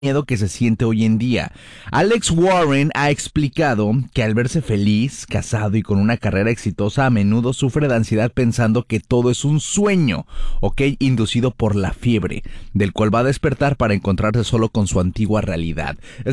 miedo que se siente hoy en día. Alex Warren ha explicado que al verse feliz, casado y con una carrera exitosa, a menudo sufre de ansiedad pensando que todo es un sueño, inducido por la fiebre, del cual va a despertar para encontrarse solo con su antigua realidad.